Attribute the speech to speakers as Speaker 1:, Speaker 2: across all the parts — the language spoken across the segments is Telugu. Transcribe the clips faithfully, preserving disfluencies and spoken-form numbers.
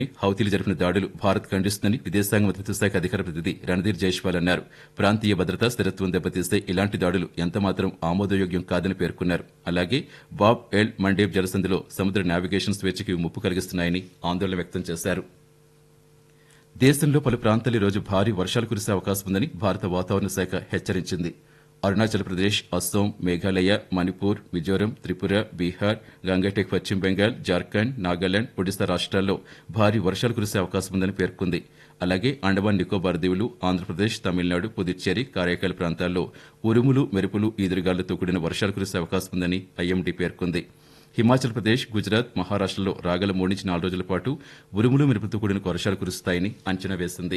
Speaker 1: హౌతీలు జరిపిన దాడులు భారత్ ఖండిస్తుందని విదేశాంగ మంత్రిత్వ శాఖ అధికార ప్రతినిధి రణధీర్ జైష్వాల్ అన్నారు. ప్రాంతీయ భద్రత, స్థిరత్వం దెబ్బతీస్తే ఇలాంటి దాడులు ఎంతమాత్రం ఆమోదయోగ్యం కాదని పేర్కొన్నారు. అలాగే బాబ్ ఎల్ మండేబ్ జలసంధిలో సముద్ర నావిగేషన్ స్వేచ్ఛకి ముప్పు కలిగిస్తున్నాయని ఆందోళన వ్యక్తం చేశారు. దేశంలో పలు ప్రాంతాల్లో ఈ రోజు భారీ వర్షాలు కురిసే అవకాశం ఉందని భారత వాతావరణ శాఖ హెచ్చరించింది. అరుణాచల్ ప్రదేశ్, అస్సోం, మేఘాలయ, మణిపూర్, మిజోరం, త్రిపుర, బీహార్, గంగటెక్ పశ్చిమ బెంగాల్, జార్ఖండ్, నాగాలాండ్, ఒడిశా రాష్ట్రాల్లో భారీ వర్షాలు కురిసే అవకాశం ఉందని పేర్కొంది. అలాగే అండమాన్ నికోబార్ దీవులు, ఆంధ్రప్రదేశ్, తమిళనాడు, పుదుచ్చేరి, కారైకాల్ ప్రాంతాల్లో ఉరుములు, మెరుపులు, ఈదురుగాలులతో కూడిన వర్షాలు కురిసే అవకాశం ఉందని ఐఎండీ పేర్కొంది. హిమాచల్ ప్రదేశ్, గుజరాత్, మహారాష్టలో రాగల మూడు నుంచి నాలుగు రోజుల పాటు ఉరుములు, మెరుపులతో కూడిన వర్షాలు కురుస్తాయని అంచనా వేసింది.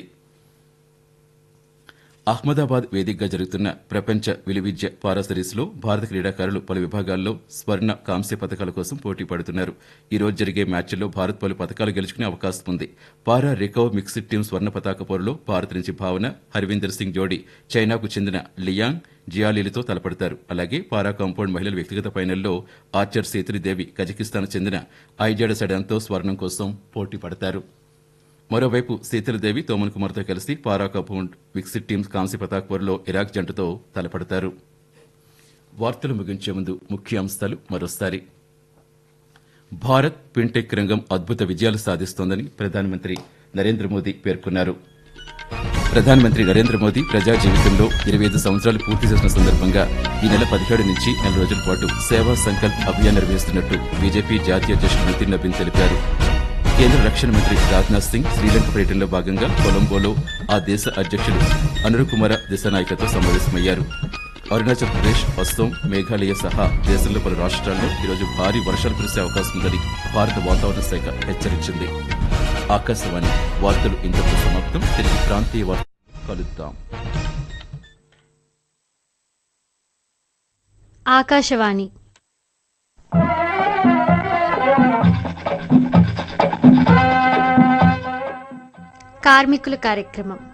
Speaker 1: అహ్మదాబాద్ వేదికగా జరుగుతున్న ప్రపంచ విలువిద్య పారా సిరీస్లో భారత క్రీడాకారులు పలు విభాగాల్లో స్వర్ణ, కాంస్య పథకాల కోసం పోటీ పడుతున్నారు. ఈ రోజు జరిగే మ్యాచ్ల్లో భారత్ పలు పథకాలు గెలుచుకునే అవకాశం ఉంది. పారా రికర్వ్ మిక్స్డ్ టీం స్వర్ణ పతాక పోరులో భారత్ నుంచి భావన, హర్వీందర్ సింగ్ జోడీ చైనాకు చెందిన లియాంగ్ జియాలీలతో తలపడతారు. అలాగే పారా కాంపౌండ్ మహిళల వ్యక్తిగత ఫైనల్లో ఆర్చర్ సేతురిదేవి కజకిస్తాన్ చెందిన ఐజాడ సడాన్తో స్వర్ణం కోసం పోటీ పడతారు. మరోవైపు సీతలదేవి తోమన్ కుమార్తో కలిసి పారా కాంపౌండ్ మిక్స్డ్ టీమ్స్ కాంస్య పతాక పోరులో ఇరాక్ జంటతో తలపడతారు. వార్తలు ముగించే ముందు ముఖ్యాంశాలు మరోసారి. భారత్ ఫిన్టెక్ రంగం అద్భుత విజయాలు సాధిస్తోందని ప్రధానమంత్రి నరేంద్ర మోదీ పేర్కొన్నారు. ప్రధానమంత్రి నరేంద్ర మోదీ ప్రజా జీవితంలో ఇరవై ఐదు సంవత్సరాలు పూర్తి చేసిన సందర్భంగా ఈ నెల పదిహేడు నుంచి నెల రోజుల పాటు సేవా సంకల్ప్ అభియాన్ నిర్వహిస్తున్నట్టు బీజేపీ జాతీయ అధ్యక్షుడు నితిన్ నబీన్ తెలిపారు. కేంద్ర రక్షణ మంత్రి రాజ్నాథ్ సింగ్ శ్రీలంక పర్యటనలో భాగంగా కొలంబోలో ఆ దేశ అధ్యక్షుడు అనురుకుమార దిశానాయకతో సమావేశమయ్యారు. అరుణాచల్ ప్రదేశ్, అస్సోం, మేఘాలయ సహా దేశంలో పలు రాష్ట్రాల్లో ఈరోజు భారీ వర్షాలు కురిసే అవకాశం ఉందని భారత వాతావరణ శాఖ హెచ్చరించింది. ఆకాశవాణి వార్తలు ఇంతకు సమాప్తం. తిరిగి ప్రాంతీయ వార్తలు కలుద్దాం.
Speaker 2: ఆకాశవాణి కార్మికుల కార్యక్రమం